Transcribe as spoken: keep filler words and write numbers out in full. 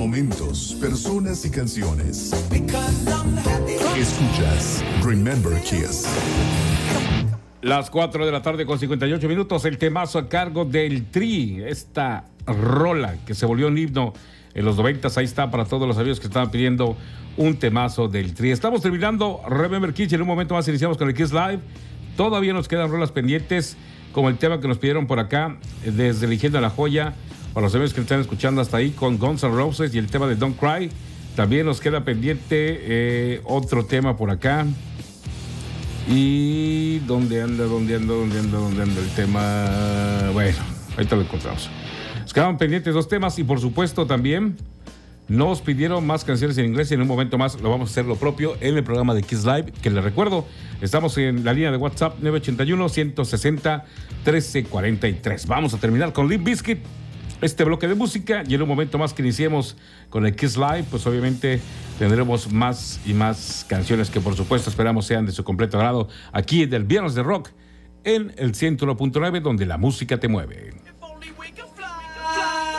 momentos, personas y canciones. Escuchas Remember Kiss. Las cuatro de la tarde con cincuenta y ocho minutos, el temazo a cargo del Tri, esta rola que se volvió un himno en los noventas. Ahí está para todos los amigos que estaban pidiendo un temazo del Tri. Estamos terminando Remember Kiss y en un momento más iniciamos con el Kiss Live. Todavía nos quedan rolas pendientes, como el tema que nos pidieron por acá desde Eligiendo la Joya, para los amigos que están escuchando hasta ahí, con Guns N' Roses y el tema de Don't Cry. También nos queda pendiente eh, otro tema por acá. Y ¿dónde anda? ¿Dónde anda? ¿Dónde anda? ¿Dónde anda el tema? Bueno, ahorita lo encontramos. Nos quedaban pendientes dos temas y por supuesto también nos pidieron más canciones en inglés y en un momento más lo vamos a hacer lo propio en el programa de Kiss Live, que les recuerdo, estamos en la línea de WhatsApp nueve ochenta y uno, ciento sesenta, trece cuarenta y tres. Vamos a terminar con Limp Bizkit este bloque de música y en un momento más que iniciemos con el Kiss Live, pues obviamente tendremos más y más canciones que por supuesto esperamos sean de su completo agrado aquí del Viernes de Rock en el ciento uno punto nueve, donde la música te mueve.